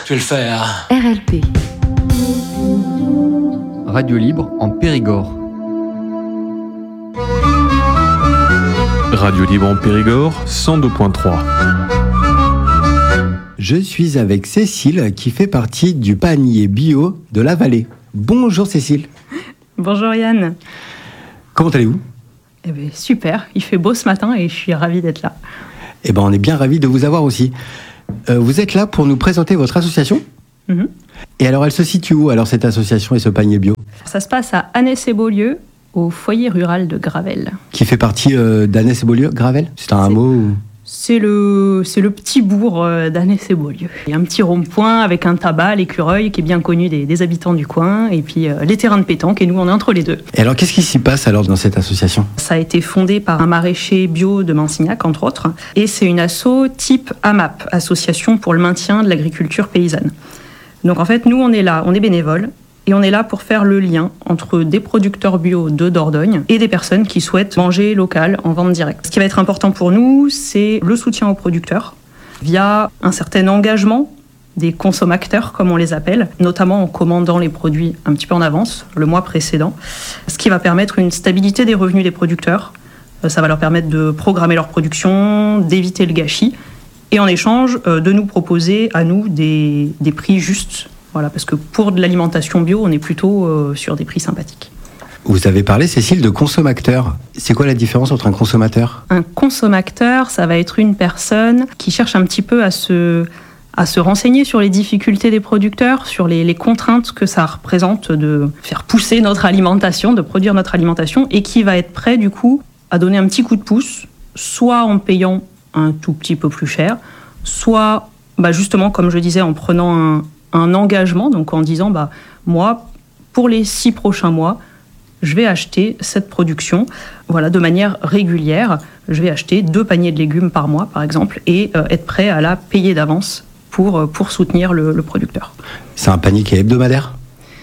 Je vais le faire. RLP. Radio libre en Périgord. Radio libre en Périgord, 102.3. Je suis avec Cécile qui fait partie du panier bio de la vallée. Bonjour Cécile. Bonjour Yann. Comment allez-vous ? Eh bien, super, il fait beau ce matin et je suis ravie d'être là. Eh ben, on est bien ravis de vous avoir aussi. Vous êtes là pour nous présenter votre association ? Et alors, elle se situe où, alors, cette association et ce panier bio ? Ça se passe à Annès-et-Beaulieu, au foyer rural de Gravel. Qui fait partie d'Annès-et-Beaulieu, Gravel ? C'est un hameau ou... C'est le petit bourg d'Annès-et-Beaulieu. Il y a un petit rond-point avec un tabac, l'écureuil, qui est bien connu des habitants du coin, et puis les terrains de pétanque, et nous, on est entre les deux. Et alors, qu'est-ce qui s'y passe alors dans cette association ? Ça a été fondé par un maraîcher bio de Mansignac, entre autres, et c'est une asso type AMAP, Association pour le maintien de l'agriculture paysanne. Donc en fait, nous, on est là, on est bénévoles, et on est là pour faire le lien entre des producteurs bio de Dordogne et des personnes qui souhaitent manger local en vente directe. Ce qui va être important pour nous, c'est le soutien aux producteurs via un certain engagement des consommateurs, comme on les appelle, notamment en commandant les produits un petit peu en avance, le mois précédent, ce qui va permettre une stabilité des revenus des producteurs. Ça va leur permettre de programmer leur production, d'éviter le gâchis, et en échange, de nous proposer à nous des prix justes. Voilà, parce que pour de l'alimentation bio, on est plutôt sur des prix sympathiques. Vous avez parlé, Cécile, de consommateur. C'est quoi la différence entre un consommateur ? Un consommateur, ça va être une personne qui cherche un petit peu à se renseigner sur les difficultés des producteurs, sur les contraintes que ça représente de faire pousser notre alimentation, de produire notre alimentation, et qui va être prêt, du coup, à donner un petit coup de pouce, soit en payant un tout petit peu plus cher, soit, justement, comme je disais, en prenant un engagement, donc en disant, moi, pour les 6 prochains mois, je vais acheter cette production, de manière régulière. Je vais acheter 2 paniers de légumes par mois, par exemple, et être prêt à la payer d'avance pour soutenir le producteur. C'est un panier qui est hebdomadaire ?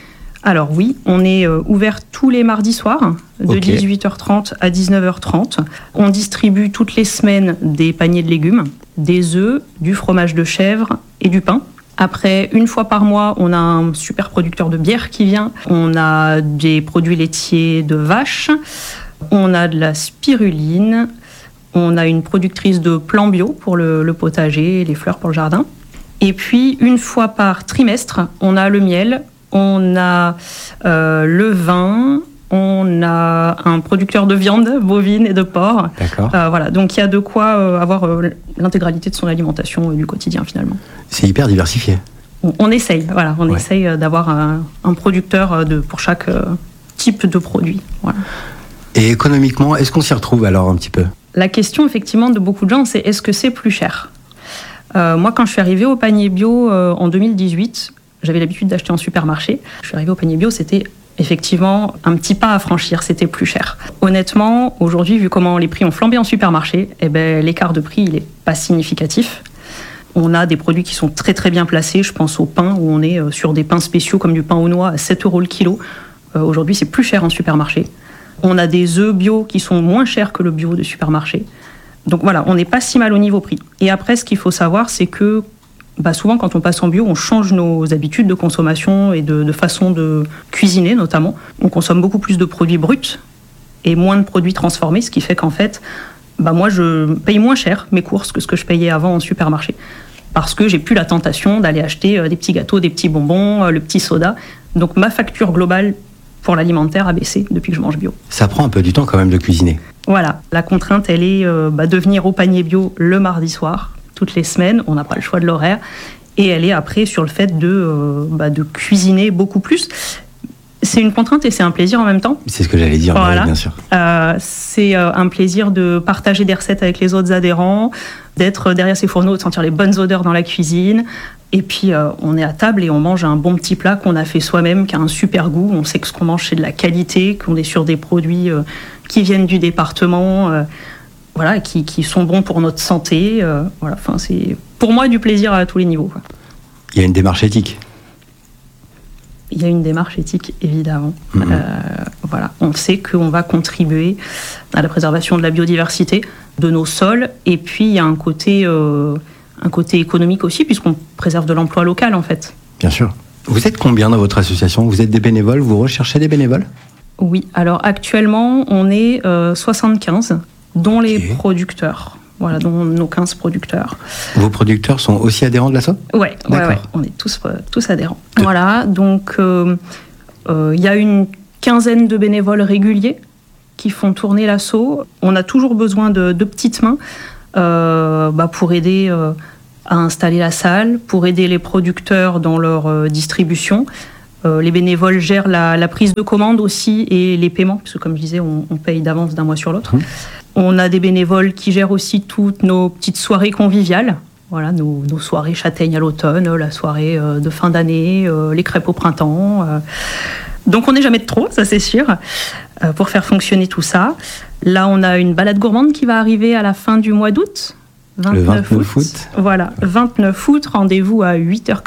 Alors oui, on est ouvert tous les mardis soirs, de 18h30 à 19h30. On distribue toutes les semaines des paniers de légumes, des œufs, du fromage de chèvre et du pain. Après, une fois par mois, on a un super producteur de bière qui vient. On a des produits laitiers de vache. On a de la spiruline. On a une productrice de plants bio pour le potager, les fleurs pour le jardin. Et puis, une fois par trimestre, on a le miel, on a le vin, on a un producteur de viande bovine et de porc. D'accord. Donc il y a de quoi avoir l'intégralité de son alimentation du quotidien finalement. C'est hyper diversifié. On essaye, on essaye d'avoir un producteur pour chaque type de produit. Voilà. Et économiquement, est-ce qu'on s'y retrouve alors un petit peu ? La question effectivement de beaucoup de gens, c'est est-ce que c'est plus cher ? Moi, quand je suis arrivée au panier bio en 2018, j'avais l'habitude d'acheter en supermarché. Je suis arrivée au panier bio, c'était effectivement un petit pas à franchir, c'était plus cher. Honnêtement, aujourd'hui, vu comment les prix ont flambé en supermarché, l'écart de prix, il n'est pas significatif. On a des produits qui sont très très bien placés, je pense au pain, où on est sur des pains spéciaux comme du pain aux noix à 7 € le kilo. Aujourd'hui, c'est plus cher en supermarché. On a des œufs bio qui sont moins chers que le bio de supermarché. Donc voilà, on n'est pas si mal au niveau prix. Et après, ce qu'il faut savoir, c'est que souvent, quand on passe en bio, on change nos habitudes de consommation et de façon de cuisiner, notamment. On consomme beaucoup plus de produits bruts et moins de produits transformés, ce qui fait qu'en fait, moi, je paye moins cher mes courses que ce que je payais avant en supermarché. Parce que j'ai plus la tentation d'aller acheter des petits gâteaux, des petits bonbons, le petit soda. Donc, ma facture globale pour l'alimentaire a baissé depuis que je mange bio. Ça prend un peu du temps quand même de cuisiner. Voilà, la contrainte, elle est de venir au panier bio le mardi soir, toutes les semaines, on n'a pas le choix de l'horaire, et elle est après sur le fait de cuisiner beaucoup plus. C'est une contrainte et c'est un plaisir en même temps. C'est ce que j'allais dire, voilà. Bien sûr. C'est un plaisir de partager des recettes avec les autres adhérents, d'être derrière ces fourneaux, de sentir les bonnes odeurs dans la cuisine. Et puis, on est à table et on mange un bon petit plat qu'on a fait soi-même, qui a un super goût. On sait que ce qu'on mange, c'est de la qualité, qu'on est sur des produits qui viennent du département, qui sont bons pour notre santé. C'est pour moi du plaisir à tous les niveaux. Quoi. Il y a une démarche éthique. Il y a une démarche éthique, évidemment. On sait qu'on va contribuer à la préservation de la biodiversité, de nos sols. Et puis, il y a un côté un côté économique aussi, puisqu'on préserve de l'emploi local, en fait. Bien sûr. Vous êtes combien dans votre association? Vous êtes des bénévoles? Vous recherchez des bénévoles? Oui, alors actuellement, on est 75, dont les producteurs. Voilà, dont nos 15 producteurs. Vos producteurs sont aussi adhérents de l'asso? Ouais, on est tous adhérents. Voilà, donc il y a une quinzaine de bénévoles réguliers qui font tourner l'asso. On a toujours besoin de petites mains pour aider à installer la salle, pour aider les producteurs dans leur distribution. Les bénévoles gèrent la prise de commande aussi et les paiements, parce que comme je disais, on paye d'avance d'un mois sur l'autre. On a des bénévoles qui gèrent aussi toutes nos petites soirées conviviales. Voilà, nos soirées châtaignes à l'automne, la soirée de fin d'année, les crêpes au printemps. Donc on n'est jamais de trop, ça c'est sûr, pour faire fonctionner tout ça. Là, on a une balade gourmande qui va arriver à la fin du mois d'août. Le 29 août. Voilà, 29 août, rendez-vous à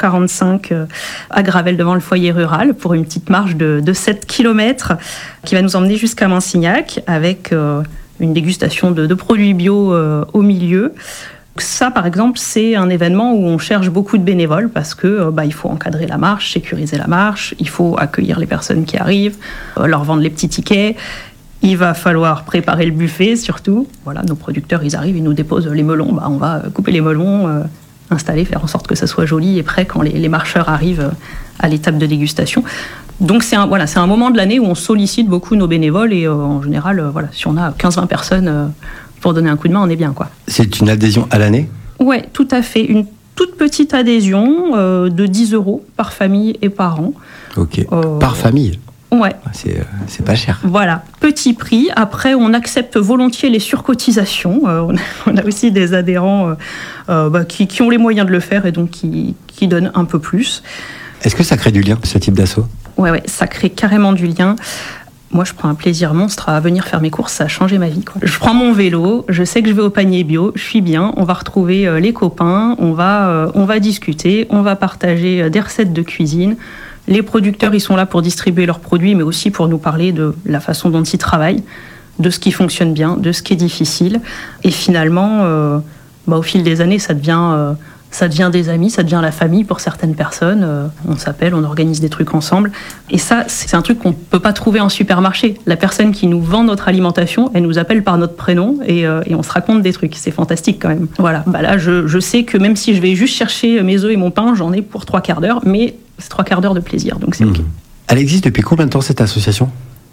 8h45 à Gravel devant le foyer rural pour une petite marche de 7 km qui va nous emmener jusqu'à Mansignac avec une dégustation de produits bio au milieu. Ça, par exemple, c'est un événement où on cherche beaucoup de bénévoles parce que il faut encadrer la marche, sécuriser la marche, il faut accueillir les personnes qui arrivent, leur vendre les petits tickets. Il va falloir préparer le buffet, surtout. Voilà, nos producteurs, ils arrivent, ils nous déposent les melons. On va couper les melons, installer, faire en sorte que ça soit joli et prêt quand les marcheurs arrivent à l'étape de dégustation. Donc c'est un moment de l'année où on sollicite beaucoup nos bénévoles et en général, si on a 15-20 personnes pour donner un coup de main, on est bien, quoi. C'est une adhésion à l'année? Ouais, tout à fait. Une toute petite adhésion de 10 € par famille et par an. Ok. Par famille? Ouais. C'est pas cher. Voilà, petit prix. Après, on accepte volontiers les surcotisations. On a aussi des adhérents qui ont les moyens de le faire et donc qui donnent un peu plus. Est-ce que ça crée du lien, ce type d'asso? Ouais, ça crée carrément du lien. Moi, je prends un plaisir monstre à venir faire mes courses, ça a changé ma vie, quoi. Je prends mon vélo, je sais que je vais au panier bio, je suis bien, on va retrouver les copains, on va discuter, on va partager des recettes de cuisine. Les producteurs, ils sont là pour distribuer leurs produits, mais aussi pour nous parler de la façon dont ils travaillent, de ce qui fonctionne bien, de ce qui est difficile. Et finalement, au fil des années, ça devient des amis, ça devient la famille pour certaines personnes. On s'appelle, on organise des trucs ensemble. Et ça, c'est un truc qu'on ne peut pas trouver en supermarché. La personne qui nous vend notre alimentation, elle nous appelle par notre prénom et on se raconte des trucs. C'est fantastique quand même. Voilà, là, je sais que même si je vais juste chercher mes œufs et mon pain, j'en ai pour 3/4 d'heure, mais c'est 3/4 d'heure de plaisir, donc c'est OK. Elle existe depuis combien de temps, cette association?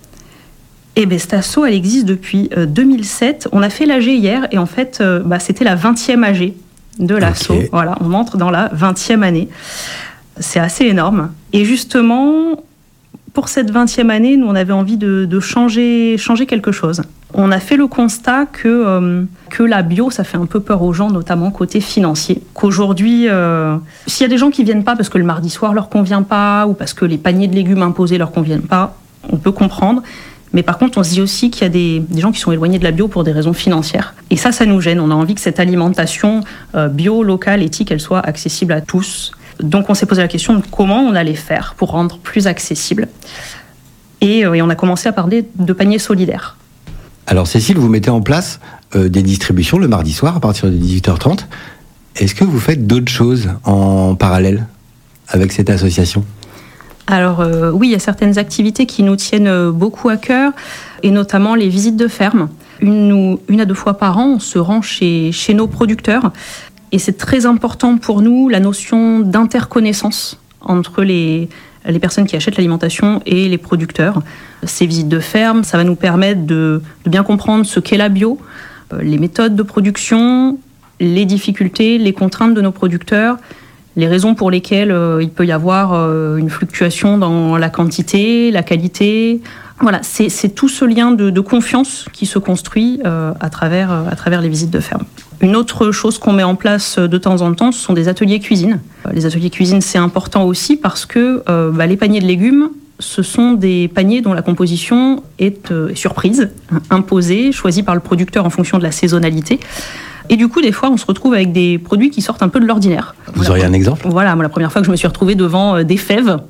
Cette asso, elle existe depuis 2007. On a fait l'AG hier et en fait, c'était la 20e AG de l'asso. Okay. Voilà, on entre dans la 20e année. C'est assez énorme. Et justement, pour cette 20e année, nous, on avait envie de changer quelque chose. On a fait le constat que la bio, ça fait un peu peur aux gens, notamment côté financier. Qu'aujourd'hui, s'il y a des gens qui viennent pas parce que le mardi soir leur convient pas ou parce que les paniers de légumes imposés leur conviennent pas, on peut comprendre. Mais par contre, on se dit aussi qu'il y a des gens qui sont éloignés de la bio pour des raisons financières. Et ça nous gêne. On a envie que cette alimentation bio, locale, éthique, elle soit accessible à tous. Donc on s'est posé la question de comment on allait faire pour rendre plus accessible. Et on a commencé à parler de paniers solidaires. Alors Cécile, vous mettez en place des distributions le mardi soir à partir de 18h30. Est-ce que vous faites d'autres choses en parallèle avec cette association ? Alors oui, il y a certaines activités qui nous tiennent beaucoup à cœur, et notamment les visites de ferme. Une à 2 fois par an, on se rend chez nos producteurs. Et c'est très important pour nous, la notion d'interconnaissance entre les personnes qui achètent l'alimentation et les producteurs. Ces visites de ferme, ça va nous permettre de bien comprendre ce qu'est la bio, les méthodes de production, les difficultés, les contraintes de nos producteurs, les raisons pour lesquelles il peut y avoir une fluctuation dans la quantité, la qualité. Voilà, c'est tout ce lien de confiance qui se construit à travers les visites de ferme. Une autre chose qu'on met en place de temps en temps, ce sont des ateliers cuisine. Les ateliers cuisine, c'est important aussi parce que les paniers de légumes, ce sont des paniers dont la composition est surprise, imposée, choisie par le producteur en fonction de la saisonnalité. Et du coup, des fois, on se retrouve avec des produits qui sortent un peu de l'ordinaire. Vous auriez un exemple ? Voilà, moi, la première fois que je me suis retrouvée devant des fèves,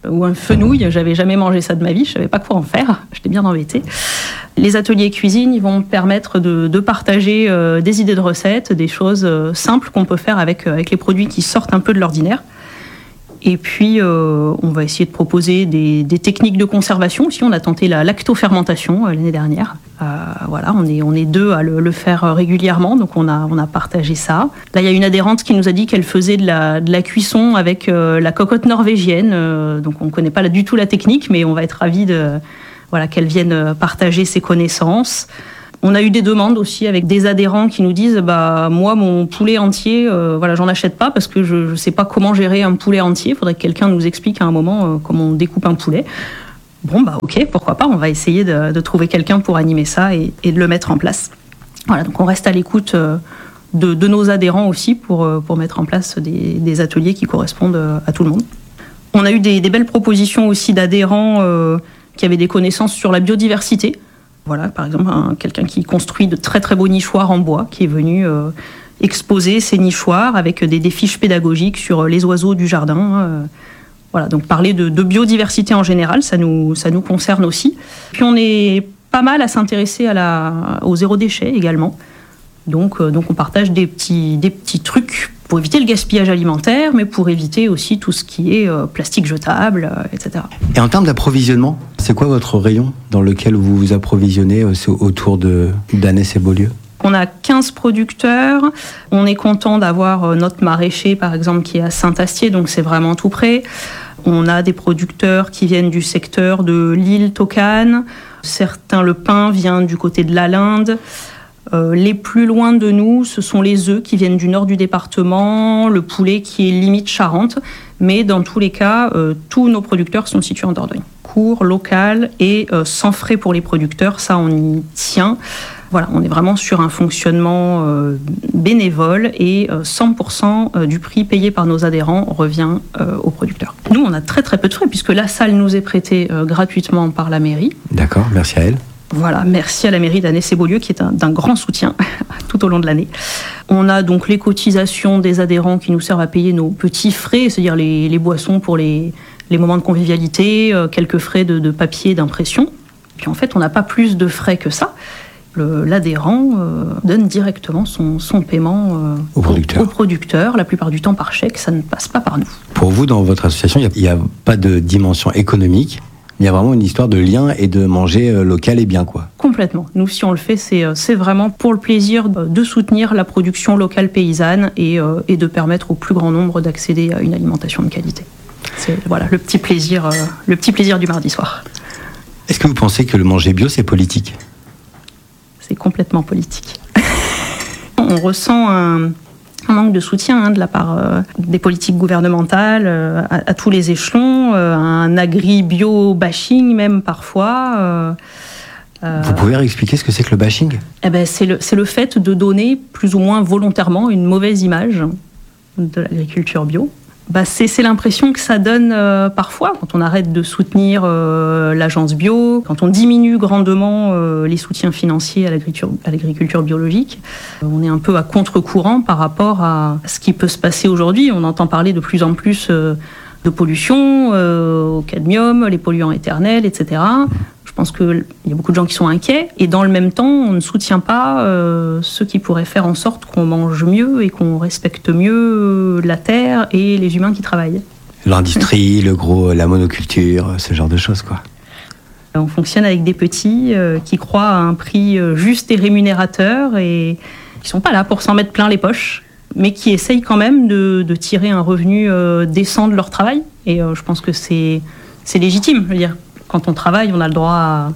ou un fenouil. J'avais jamais mangé ça de ma vie, je savais pas quoi en faire. J'étais bien embêtée. Les ateliers cuisine, ils vont permettre de partager des idées de recettes, des choses simples qu'on peut faire avec les produits qui sortent un peu de l'ordinaire. Et puis, on va essayer de proposer des techniques de conservation aussi. On a tenté la lactofermentation l'année dernière. Voilà, on est 2 à le faire régulièrement, donc on a partagé ça. Là, il y a une adhérente qui nous a dit qu'elle faisait de la cuisson avec la cocotte norvégienne. Donc, on ne connaît pas du tout la technique, mais on va être ravis qu'elle vienne partager ses connaissances. On a eu des demandes aussi avec des adhérents qui nous disent moi, mon poulet entier, j'en achète pas parce que je ne sais pas comment gérer un poulet entier. Il faudrait que quelqu'un nous explique à un moment comment on découpe un poulet. Bon, ok, pourquoi pas, on va essayer de trouver quelqu'un pour animer ça et de le mettre en place. Voilà, donc on reste à l'écoute de nos adhérents aussi pour mettre en place des ateliers qui correspondent à tout le monde. On a eu des belles propositions aussi d'adhérents qui avaient des connaissances sur la biodiversité. Voilà, par exemple, quelqu'un qui construit de très très beaux nichoirs en bois, qui est venu exposer ses nichoirs avec des fiches pédagogiques sur les oiseaux du jardin. Voilà, donc parler de biodiversité en général, ça nous concerne aussi. Puis on est pas mal à s'intéresser au zéro déchet également. Donc on partage des petits trucs pour éviter le gaspillage alimentaire, mais pour éviter aussi tout ce qui est plastique jetable, etc. Et en termes d'approvisionnement, c'est quoi votre rayon dans lequel vous vous approvisionnez autour d'Annès et Beaulieu ? On a 15 producteurs. On est content d'avoir notre maraîcher, par exemple, qui est à Saint-Astier, donc c'est vraiment tout près. On a des producteurs qui viennent du secteur de l'île Tocane. Certains, le pain vient du côté de la Linde. Les plus loin de nous, ce sont les œufs qui viennent du nord du département, le poulet qui est limite Charente. Mais dans tous les cas, tous nos producteurs sont situés en Dordogne. Court, local et sans frais pour les producteurs, ça on y tient. Voilà, on est vraiment sur un fonctionnement bénévole et 100% du prix payé par nos adhérents revient aux producteurs. Nous, on a très très peu de frais puisque la salle nous est prêtée gratuitement par la mairie. D'accord, merci à elle. Voilà, merci à la mairie d'Annès et Beaulieu qui est d'un grand soutien tout au long de l'année. On a donc les cotisations des adhérents qui nous servent à payer nos petits frais, c'est-à-dire les boissons pour les moments de convivialité, quelques frais de papier, d'impression. Puis en fait, on n'a pas plus de frais que ça. L'adhérent donne directement son paiement au producteur, la plupart du temps par chèque, ça ne passe pas par nous. Pour vous, dans votre association, il n'y a pas de dimension économique, il y a vraiment une histoire de lien et de manger local et bien, quoi. Complètement. Nous, si on le fait, c'est vraiment pour le plaisir de soutenir la production locale paysanne et de permettre au plus grand nombre d'accéder à une alimentation de qualité. C'est le petit plaisir du mardi soir. Est-ce que vous pensez que le manger bio, c'est politique ? C'est complètement politique. On ressent un manque de soutien de la part des politiques gouvernementales à tous les échelons, un agri-bio-bashing même parfois. Vous pouvez expliquer ce que c'est que le bashing ? C'est le fait de donner plus ou moins volontairement une mauvaise image de l'agriculture bio. C'est l'impression que ça donne parfois quand on arrête de soutenir l'agence bio, quand on diminue grandement les soutiens financiers à l'agriculture biologique. On est un peu à contre-courant par rapport à ce qui peut se passer aujourd'hui. On entend parler de plus en plus de pollution, au cadmium, les polluants éternels, etc. Je pense qu'il y a beaucoup de gens qui sont inquiets et dans le même temps, on ne soutient pas ceux qui pourraient faire en sorte qu'on mange mieux et qu'on respecte mieux la terre et les humains qui travaillent. L'industrie, la monoculture, ce genre de choses, quoi. On fonctionne avec des petits qui croient à un prix juste et rémunérateur et qui ne sont pas là pour s'en mettre plein les poches, mais qui essayent quand même de tirer un revenu décent de leur travail. Et je pense que c'est légitime. Je veux dire, quand on travaille, on a le droit à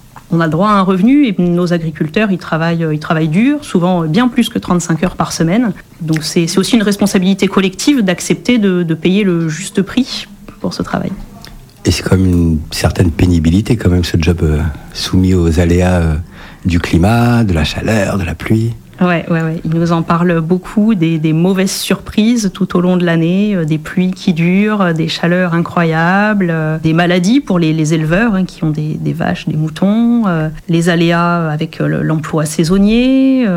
un revenu et nos agriculteurs, ils travaillent dur, souvent bien plus que 35 heures par semaine. Donc c'est aussi une responsabilité collective d'accepter de payer le juste prix pour ce travail. Et c'est comme une certaine pénibilité quand même ce job soumis aux aléas du climat, de la chaleur, de la pluie. Ouais. Il nous en parle beaucoup, des mauvaises surprises tout au long de l'année, des pluies qui durent, des chaleurs incroyables, des maladies pour les éleveurs qui ont des vaches, des moutons, les aléas avec l'emploi saisonnier.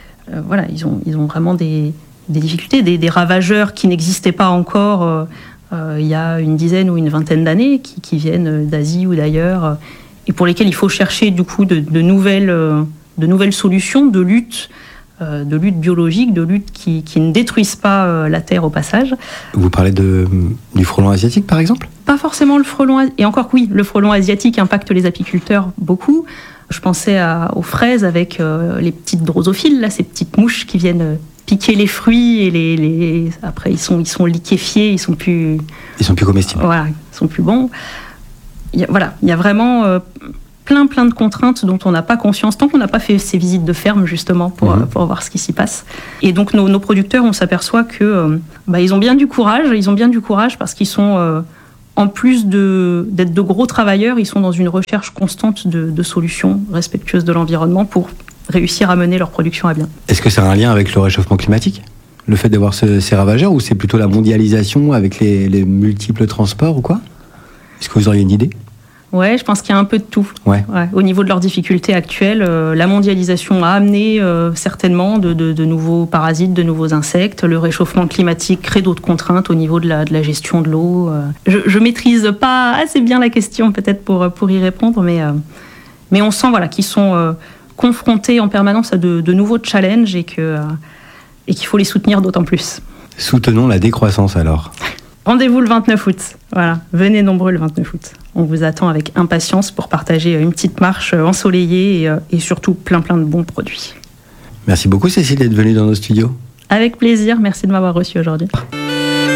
Ils ont vraiment des difficultés, des ravageurs qui n'existaient pas encore il y a une dizaine ou une vingtaine d'années qui viennent d'Asie ou d'ailleurs et pour lesquels il faut chercher du coup de nouvelles solutions de lutte biologique, de lutte qui ne détruisent pas la terre au passage. Vous parlez du frelon asiatique, par exemple ? Pas forcément le frelon, et encore oui, le frelon asiatique impacte les apiculteurs beaucoup. Je pensais aux fraises avec les petites drosophiles, là, ces petites mouches qui viennent piquer les fruits et après ils sont liquéfiés, ils sont plus comestibles. Voilà, ils sont plus bons. Il y a vraiment plein de contraintes dont on n'a pas conscience tant qu'on n'a pas fait ces visites de ferme justement pour voir ce qui s'y passe. Et donc nos producteurs, on s'aperçoit que ils ont bien du courage parce qu'ils sont en plus d'être de gros travailleurs, ils sont dans une recherche constante de solutions respectueuses de l'environnement pour réussir à mener leur production à bien. Est-ce que ça a un lien avec le réchauffement climatique ? Le fait d'avoir ces ravageurs, ou c'est plutôt la mondialisation avec les multiples transports ou quoi ? Est-ce que vous auriez une idée ? Ouais, je pense qu'il y a un peu de tout. Ouais. Au niveau de leurs difficultés actuelles, la mondialisation a amené certainement de nouveaux parasites, de nouveaux insectes. Le réchauffement climatique crée d'autres contraintes au niveau de la gestion de l'eau. Je maîtrise pas assez bien la question peut-être pour y répondre, mais on sent qu'ils sont confrontés en permanence à de nouveaux challenges et qu'il faut les soutenir d'autant plus. Soutenons la décroissance alors. Rendez-vous le 29 août. Voilà, venez nombreux le 29 août. On vous attend avec impatience pour partager une petite marche ensoleillée et surtout plein de bons produits. Merci beaucoup Cécile d'être venue dans nos studios. Avec plaisir, merci de m'avoir reçu aujourd'hui.